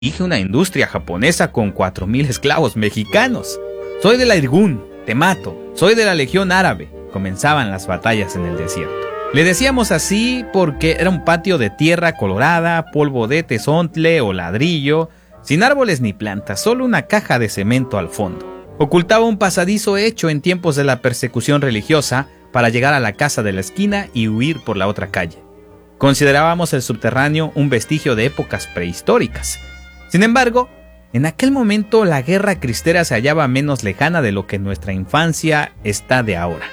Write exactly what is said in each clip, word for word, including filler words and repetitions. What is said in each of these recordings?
Dije una industria japonesa con cuatro mil esclavos mexicanos. Soy de la Irgun, te mato. Soy de la Legión Árabe. Comenzaban las batallas en el desierto. Le decíamos así porque era un patio de tierra colorada, polvo de tezontle o ladrillo, sin árboles ni plantas, solo una caja de cemento al fondo. Ocultaba un pasadizo hecho en tiempos de la persecución religiosa para llegar a la casa de la esquina y huir por la otra calle. Considerábamos el subterráneo un vestigio de épocas prehistóricas. Sin embargo, en aquel momento la guerra cristera se hallaba menos lejana de lo que nuestra infancia está de ahora.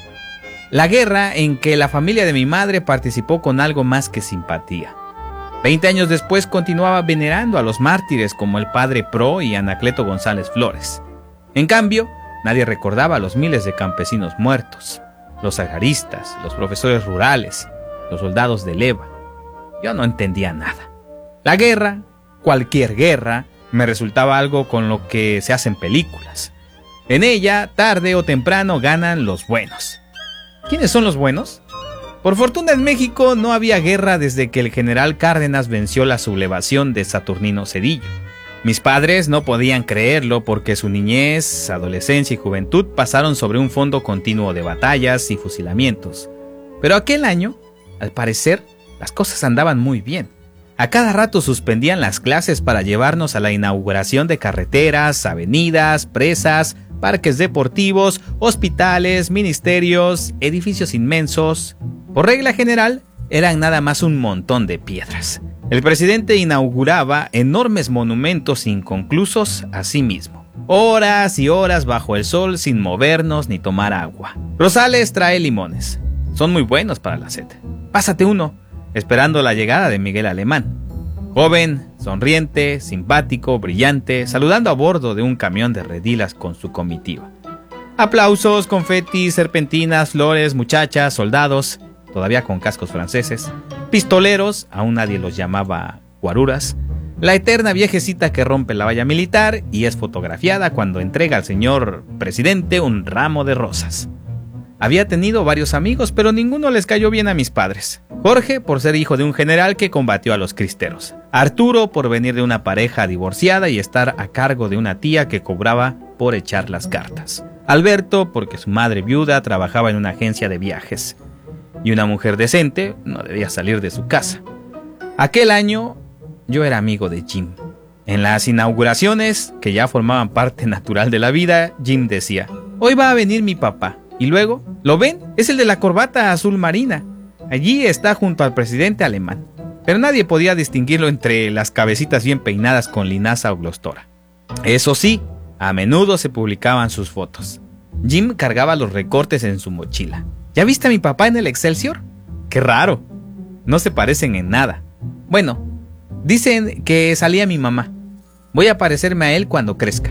La guerra en que la familia de mi madre participó con algo más que simpatía. Veinte años después continuaba venerando a los mártires como el padre Pro y Anacleto González Flores. En cambio, nadie recordaba a los miles de campesinos muertos, los agraristas, los profesores rurales, los soldados de leva. Yo no entendía nada. La guerra, cualquier guerra, me resultaba algo con lo que se hacen películas. En ella, tarde o temprano, ganan los buenos. ¿Quiénes son los buenos? Por fortuna en México no había guerra desde que el general Cárdenas venció la sublevación de Saturnino Cedillo. Mis padres no podían creerlo porque su niñez, adolescencia y juventud pasaron sobre un fondo continuo de batallas y fusilamientos. Pero aquel año, al parecer, las cosas andaban muy bien. A cada rato suspendían las clases para llevarnos a la inauguración de carreteras, avenidas, presas, parques deportivos, hospitales, ministerios, edificios inmensos. Por regla general, eran nada más un montón de piedras. El presidente inauguraba enormes monumentos inconclusos a sí mismo. Horas y horas bajo el sol sin movernos ni tomar agua. Rosales trae limones. Son muy buenos para la sed. Pásate uno, esperando la llegada de Miguel Alemán. Joven, sonriente, simpático, brillante, saludando a bordo de un camión de redilas con su comitiva. Aplausos, confetis, serpentinas, flores, muchachas, soldados, todavía con cascos franceses, pistoleros, aún nadie los llamaba guaruras, la eterna viejecita que rompe la valla militar y es fotografiada cuando entrega al señor presidente un ramo de rosas. Había tenido varios amigos, pero ninguno les cayó bien a mis padres. Jorge, por ser hijo de un general que combatió a los cristeros. Arturo, por venir de una pareja divorciada y estar a cargo de una tía que cobraba por echar las cartas. Alberto, porque su madre viuda trabajaba en una agencia de viajes. Y una mujer decente no debía salir de su casa. Aquel año, yo era amigo de Jim. En las inauguraciones, que ya formaban parte natural de la vida, Jim decía: hoy va a venir mi papá. Y luego, ¿lo ven? Es el de la corbata azul marina. Allí está junto al presidente alemán. Pero nadie podía distinguirlo entre las cabecitas bien peinadas con linaza o glostora. Eso sí, a menudo se publicaban sus fotos. Jim cargaba los recortes en su mochila. ¿Ya viste a mi papá en el Excelsior? ¡Qué raro! No se parecen en nada. Bueno, dicen que salía mi mamá. Voy a parecerme a él cuando crezca.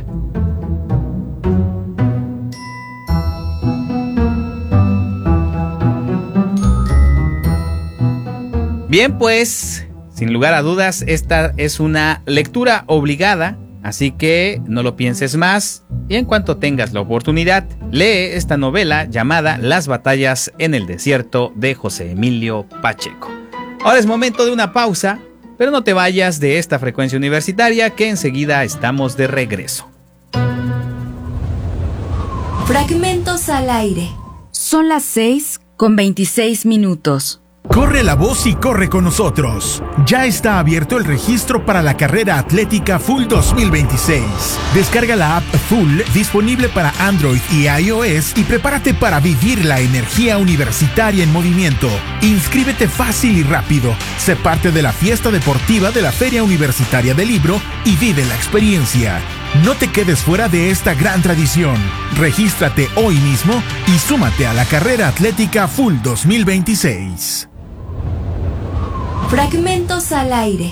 Bien, pues, sin lugar a dudas, esta es una lectura obligada, así que no lo pienses más y en cuanto tengas la oportunidad, lee esta novela llamada Las batallas en el desierto de José Emilio Pacheco. Ahora es momento de una pausa, pero no te vayas de esta frecuencia universitaria que enseguida estamos de regreso. Fragmentos al aire. Son las seis con veintiséis minutos. Corre la voz y corre con nosotros. Ya está abierto el registro para la carrera atlética Full dos mil veintiséis. Descarga la app Full disponible para Android y iOS y prepárate para vivir la energía universitaria en movimiento. Inscríbete fácil y rápido. Sé parte de la fiesta deportiva de la Feria Universitaria del Libro y vive la experiencia. No te quedes fuera de esta gran tradición. Regístrate hoy mismo y súmate a la carrera atlética Full dos mil veintiséis. Fragmentos al aire.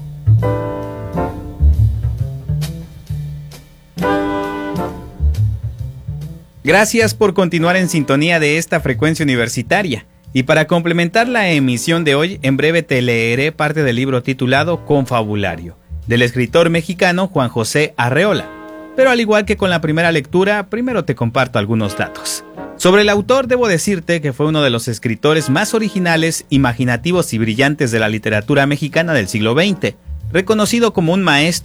Gracias por continuar en sintonía de esta frecuencia universitaria. Y para complementar la emisión de hoy, en breve te leeré parte del libro titulado Confabulario, del escritor mexicano Juan José Arreola. Pero al igual que con la primera lectura, primero te comparto algunos datos. Sobre el autor debo decirte que fue uno de los escritores más originales, imaginativos y brillantes de la literatura mexicana del siglo veinte. reconocido como un maestro